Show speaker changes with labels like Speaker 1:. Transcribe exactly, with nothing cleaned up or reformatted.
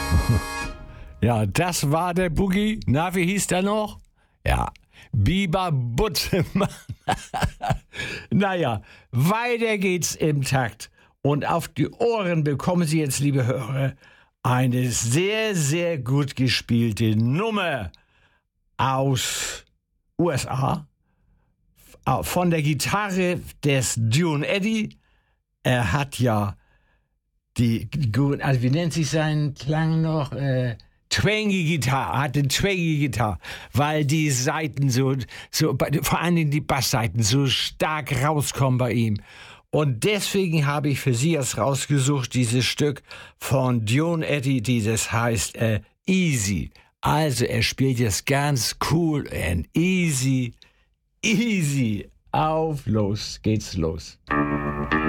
Speaker 1: Ja, das war der Boogie. Na, wie hieß der noch? Ja, Biber Buttemann. Naja, weiter geht's im Takt. Und auf die Ohren bekommen Sie jetzt, liebe Hörer, eine sehr, sehr gut gespielte Nummer aus U S A von der Gitarre des Dune Eddy. Er hat ja die, also wie nennt sich sein Klang noch? Äh, Twangy Gitarre, hat eine Twangy Gitarre, weil die Saiten so, so, vor allen Dingen die Bassseiten so stark rauskommen bei ihm. Und deswegen habe ich für Sie jetzt rausgesucht, dieses Stück von Dune Eddy, dieses heißt äh, Easy. Also er spielt jetzt ganz cool and easy, easy. Auf, los geht's los.